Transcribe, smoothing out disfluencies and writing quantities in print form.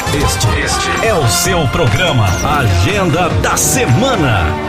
Este é o seu programa Agenda da Semana.